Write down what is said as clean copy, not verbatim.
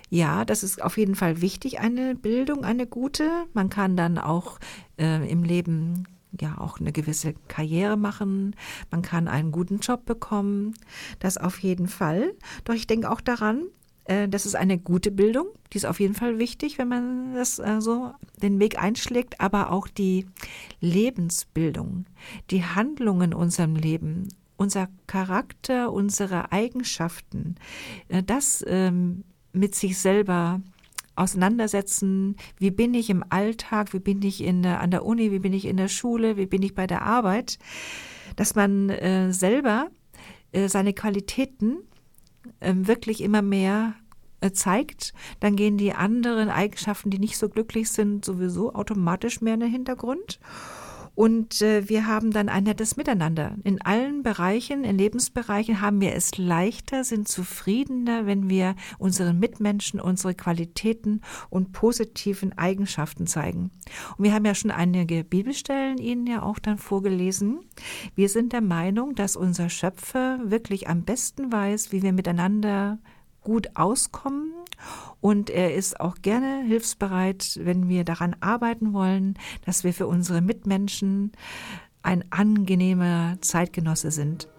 Ja, das ist auf jeden Fall wichtig, eine Bildung, eine gute. Man kann dann auch im Leben ja auch eine gewisse Karriere machen. Man kann einen guten Job bekommen. Das auf jeden Fall. Doch ich denke auch daran, das ist eine gute Bildung. Die ist auf jeden Fall wichtig, wenn man das so den Weg einschlägt. Aber auch die Lebensbildung, die Handlungen in unserem Leben, unser Charakter, unsere Eigenschaften, das mit sich selber auseinandersetzen, wie bin ich im Alltag, wie bin ich an der Uni, wie bin ich in der Schule, wie bin ich bei der Arbeit, dass man selber seine Qualitäten wirklich immer mehr zeigt, dann gehen die anderen Eigenschaften, die nicht so glücklich sind, sowieso automatisch mehr in den Hintergrund. Und wir haben dann ein nettes Miteinander. In allen Bereichen, in Lebensbereichen haben wir es leichter, sind zufriedener, wenn wir unseren Mitmenschen unsere Qualitäten und positiven Eigenschaften zeigen. Und wir haben ja schon einige Bibelstellen Ihnen ja auch dann vorgelesen. Wir sind der Meinung, dass unser Schöpfer wirklich am besten weiß, wie wir miteinander gut auskommen, und er ist auch gerne hilfsbereit, wenn wir daran arbeiten wollen, dass wir für unsere Mitmenschen ein angenehmer Zeitgenosse sind.